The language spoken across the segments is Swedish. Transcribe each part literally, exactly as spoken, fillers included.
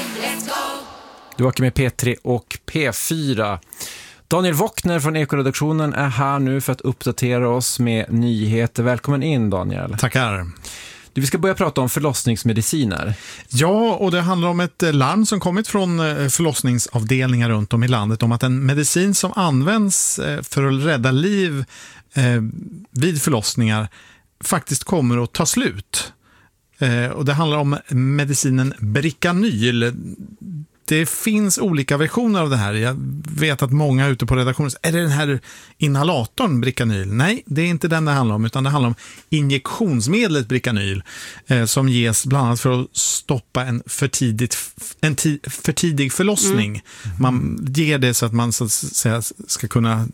let's go. Du åker med P tre och P fyra. Daniel Wockner från Ekoredaktionen är här nu för att uppdatera oss med nyheter. Välkommen in, Daniel. Tackar. Du, vi ska börja prata om förlossningsmediciner. Ja, och det handlar om ett larm som kommit från förlossningsavdelningar runt om i landet om att en medicin som används för att rädda liv vid förlossningar faktiskt kommer att ta slut. Och det handlar om medicinen Bricanyl. Det finns olika versioner av det här. Jag vet att många ute på redaktionen säger, är det den här inhalatorn Bricanyl? Nej, det är inte den det handlar om, utan det handlar om injektionsmedlet Bricanyl eh, som ges bland annat för att stoppa en för, tidigt, en ti, för tidig förlossning. Mm. Man ger det så att man så att säga, ska kunna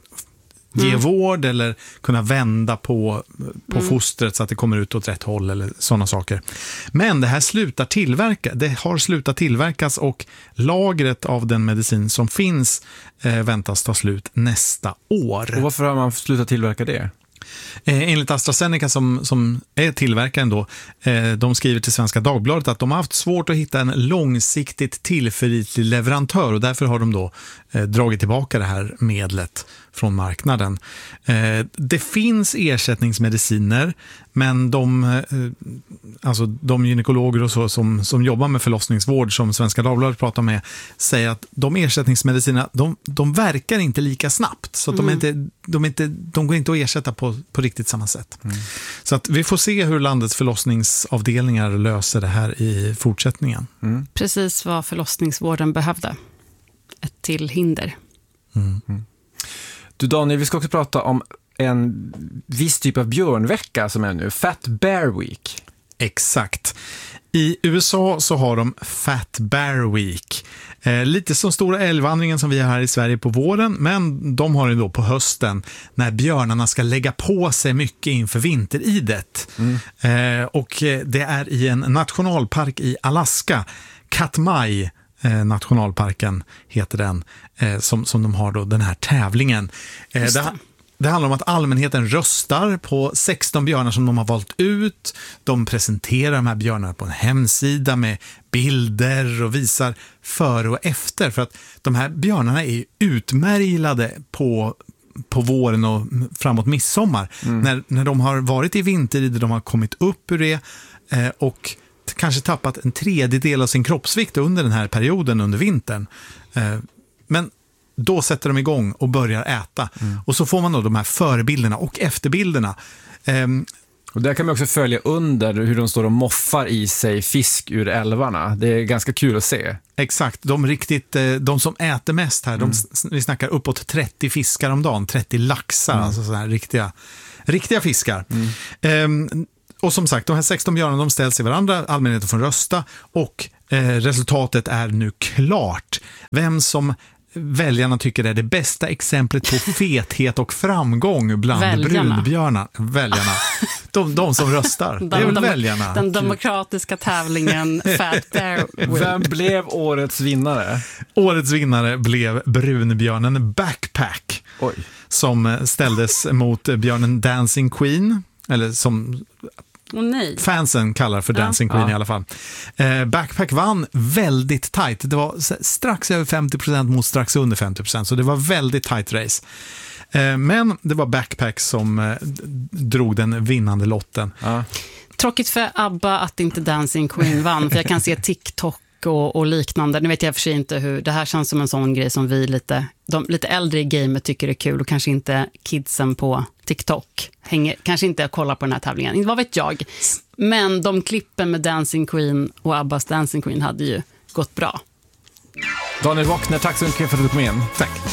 ge mm. vård eller kunna vända på, på mm. fostret så att det kommer ut åt rätt håll eller sådana saker. Men det här slutar tillverka, det har slutat tillverkas och lagret av den medicin som finns eh, väntas ta slut nästa år. Och varför har man slutat tillverka det? Eh, enligt AstraZeneca som, som är tillverkaren då, eh, de skriver till Svenska Dagbladet att de har haft svårt att hitta en långsiktigt tillförlitlig leverantör och därför har de då eh, dragit tillbaka det här medlet från marknaden. Eh, det finns ersättningsmediciner, men de, eh, alltså de gynekologer och så som, som jobbar med förlossningsvård som Svenska Dagbladet pratar med säger att de ersättningsmedicinerna de, de verkar inte lika snabbt så att mm. de, är inte, de, är inte, de går inte att ersätta på, på riktigt samma sätt. Mm. Så att vi får se hur landets förlossningsavdelningar löser det här i fortsättningen. Mm. Precis vad förlossningsvården behövde. Ett till hinder. Mm. Mm. Du Daniel, vi ska också prata om en viss typ av björnvecka som är nu, Fat Bear Week. Exakt. I U S A så har de Fat Bear Week. Eh, lite som stora älgvandringen som vi har här i Sverige på våren, men de har det då på hösten när björnarna ska lägga på sig mycket inför vinteridet. Mm. Eh, och det är i en nationalpark i Alaska, Katmai Eh, nationalparken heter den, eh, som, som de har då den här tävlingen. Eh, det, det handlar om att allmänheten röstar på sexton björnar som de har valt ut. De presenterar de här björnarna på en hemsida med bilder och visar före och efter. För att de här björnarna är utmärglade på, på våren och framåt midsommar. Mm. När, när de har varit i vinteride, de har kommit upp ur det eh, och kanske tappat en tredjedel av sin kroppsvikt under den här perioden under vintern. Men då sätter de igång och börjar äta. Mm. Och så får man då de här förebilderna och efterbilderna. Och där kan man också följa under hur de står och moffar i sig fisk ur älvarna. Det är ganska kul att se. Exakt, de, riktigt, de som äter mest här, mm. de, vi snackar uppåt trettio fiskar om dagen, trettio laxar, mm. alltså så här riktiga, riktiga fiskar. Mm. Um, Och som sagt, de här sexton björnarna de ställs i varandra, allmänheten får rösta och eh, resultatet är nu klart. Vem som väljarna tycker är det bästa exemplet på fethet och framgång bland väljarna. brunbjörnar. Väljarna. De, de som röstar. Den, det är väl de, väljarna. Den demokratiska tävlingen Fat Bear Week. Vem blev årets vinnare? Årets vinnare blev brunbjörnen Backpack. Oj. Som ställdes mot björnen Dancing Queen. Eller som oh, nej. fansen kallar för Dancing ja. Queen ja. i alla fall. Eh, Backpack vann väldigt tight. Det var strax över femtio procent mot strax under femtio procent. Så det var väldigt tight race. Eh, men det var Backpack som eh, drog den vinnande lotten. Ja. Tråkigt för ABBA att inte Dancing Queen vann. För jag kan se TikTok och, och liknande. Nu vet jag för sig inte hur, det här känns som en sån grej som vi lite, de lite äldre i gamet tycker är kul och kanske inte kidsen på TikTok hänger, kanske inte kollar på den här tävlingen. Vad vet jag? Men de klippen med Dancing Queen och Abbas Dancing Queen hade ju gått bra. Daniel Wockner, tack så mycket för att du kom in. Tack.